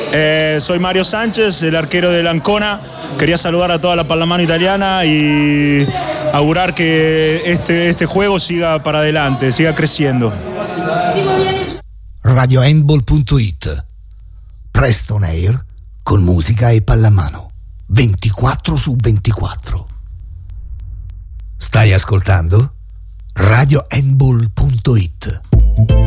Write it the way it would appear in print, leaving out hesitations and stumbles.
Soy Mario Sánchez, el arquero del Ancona. Quería saludar a toda la pallamano italiana y augurar que este juego siga para adelante, siga creciendo. RadioHandball.it. Presto on air con musica e pallamano 24/24. Stai ascoltando RadioHandball.it.